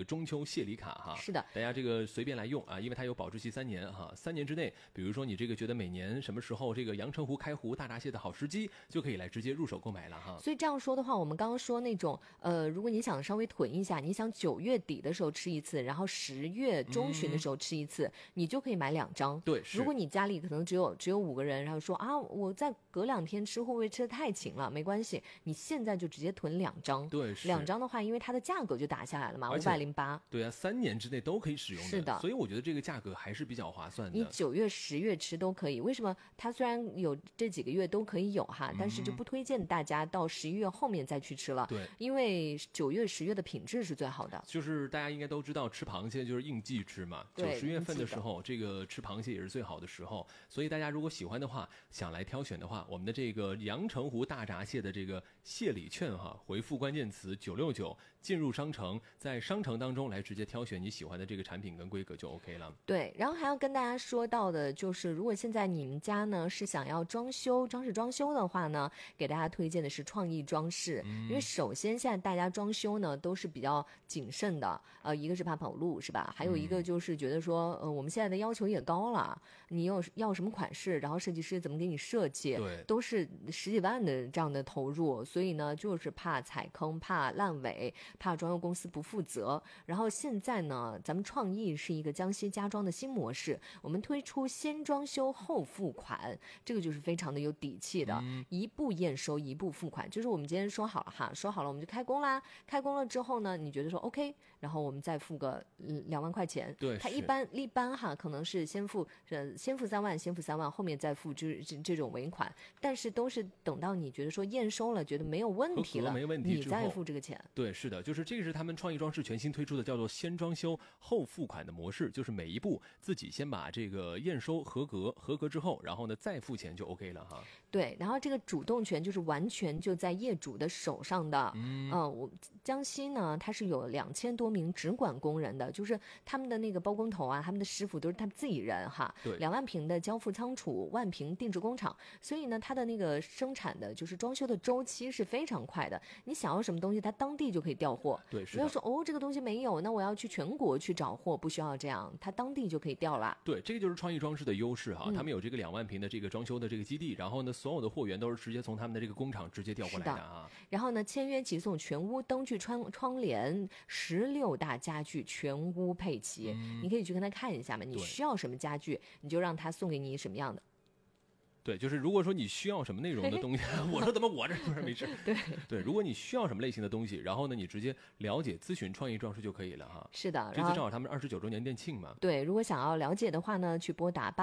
中秋谢礼卡哈。 是的， 大家这个随便来用啊，因为它有保质期3年哈，3年之内，比如说你这个觉得每年什么时候这个阳澄湖开湖大闸蟹的好时机，就可以来直接入手购买了哈。 所以这样说的话，我们刚刚说那种如果你想稍微囤一下，你想9月底的时候吃一次，然后10月中旬的时候吃一次，你就可以买2张。 对， 如果你家里可能只有5个人，然后说啊，我再隔2天吃会不会吃得太勤了？没关系，你现在就直接囤2张。 对 ，2张的话，因为它的价格就打下来了嘛，508。 对啊，3年之内都可以使用的。 是的， 所以我觉得这个价格还是比较划算的。 你9月、10月吃都可以。为什么它虽然有这几个月都可以有哈，但是就不推荐大家到11月后面再去吃了。 对， 因为9月、10月的品质是最好的。 就是大家应该都知道，吃螃蟹就是应季吃嘛。9、10月份的时候，这个吃螃蟹也是最好的时候。所以大家如果喜欢的话，想来挑选的话，我们的这个阳澄湖大闸蟹的这个蟹礼券哈，回复关键词969进入商城，在商城当中来直接挑选你喜欢的这个产品跟规格就 OK 了。 对，然后还要跟大家说到的就是，如果现在你们家呢是想要装修的话呢，给大家推荐的是创意装饰。因为首先现在大家装修呢都是比较谨慎的，一个是怕跑路是吧？还有一个就是觉得说，我们现在的要求也高了，你要什么款式，然后设计师怎么给你设计， 对， 都是10几万的这样的投入，所以呢就是怕踩坑，怕烂尾，怕装修公司不负责。然后现在呢，咱们创意是一个江西家装的新模式，我们推出先装修后付款，这个就是非常的有底气的，一步验收一步付款，就是我们今天说好了哈，说好了我们就开工啦，开工了之后呢，你觉得说 OK， 然后我们再付个2万块钱。 对， 它一般哈，可能是先付3万，后面再付这种尾款，但是都是等到你觉得说验收了，觉得没有问题了，你再付这个钱。 对，是的，就是这个是他们创意装饰全新推出的叫做先装修后付款的模式，就是每一步自己先把这个验收合格之后，然后呢再付钱就 OK 了哈。 对，然后这个主动权就是完全就在业主的手上的。我江西呢，它是有2000多名直管工人的，就是他们的那个包工头啊，他们的师傅都是他们自己人哈。 对 ，2万平的交付仓储，1万平定制工厂，所以呢，它的那个生产的就是装修的周期是非常快的。你想要什么东西，它当地就可以调货。 对，是的。 不要说这个东西没有，那我要去全国去找货，不需要这样，它当地就可以调了。 对，这个就是创意装饰的优势哈，他们有这个2万平的这个装修的这个基地，然后呢，所有的货源都是直接从他们的这个工厂直接调过来的啊。 然后呢，签约即送全屋灯具、窗帘、16大家具全屋配齐。你可以去跟他看一下嘛，你需要什么家具，你就让他送给你什么样的。 对，就是如果说你需要什么内容的东西，我说怎么我这不是没事。对，如果你需要什么类型的东西，然后呢，你直接了解咨询创意装饰就可以了哈。 是的， 这次正好他们29周年店庆嘛。 对，如果想要了解的话呢，去拨打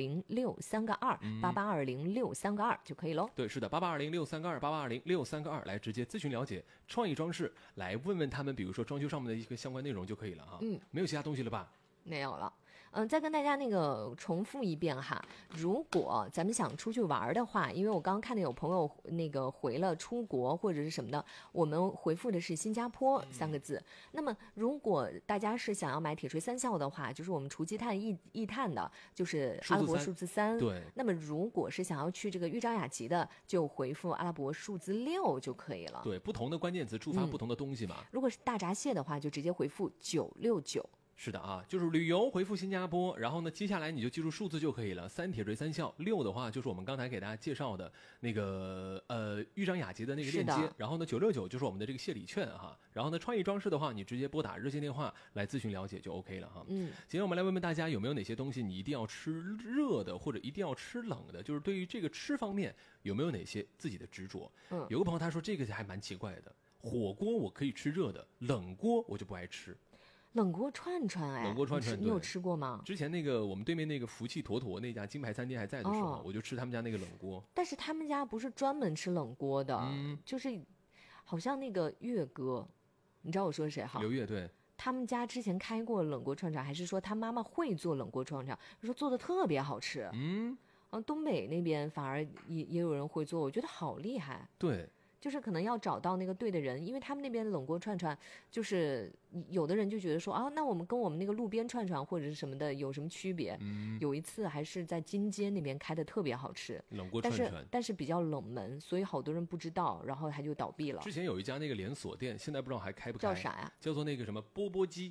88206322，88206322就可以喽。 对，是的，88206322，88206322来直接咨询了解创意装饰，来问问他们，比如说装修上面的一个相关内容就可以了哈。没有其他东西了吧？ 没有了。再跟大家那个重复一遍哈，如果咱们想出去玩的话，因为我刚刚看见有朋友那个回了出国或者是什么的，我们回复的是新加坡3个字。那么如果大家是想要买铁锤3效的话，就是我们除积碳液碳的，就是阿拉伯数字3。 对。 那么如果是想要去这个豫章雅集的，就回复阿拉伯数字6就可以了。 对，不同的关键词触发不同的东西嘛。 如果是大闸蟹的话，就直接回复969。 是的啊，就是旅游回复新加坡，然后呢，接下来你就记住数字就可以了。3铁锤3效，6的话就是我们刚才给大家介绍的那个豫章雅集的那个链接，然后呢969就是我们的这个谢礼券哈，然后呢创意装饰的话，你直接拨打热线电话来咨询了解就 OK 了哈。今天我们来问问大家有没有哪些东西你一定要吃热的或者一定要吃冷的，就是对于这个吃方面有没有哪些自己的执着？有个朋友他说这个还蛮奇怪的，火锅我可以吃热的，冷锅我就不爱吃。 冷锅串串冷锅串串你有吃过吗？ 之前那个我们对面那个福气坨坨那家金牌餐厅还在的时候，我就吃他们家那个冷锅。 但是他们家不是专门吃冷锅的，就是好像那个岳哥，你知道我说谁哈？ 刘岳，对。 他们家之前开过冷锅串串，还是说他妈妈会做冷锅串串，说做的特别好吃。东北那边反而也有人会做，我觉得好厉害。 对。 就是可能要找到那个对的人，因为他们那边冷锅串串，就是有的人就觉得说啊，那我们跟我们那个路边串串或者是什么的有什么区别？有一次还是在金街那边开的特别好吃， 冷锅串串， 但是比较冷门，所以好多人不知道，然后它就倒闭了。 之前有一家那个连锁店，现在不知道还开不开？ 叫啥呀？ 叫做那个什么钵钵鸡。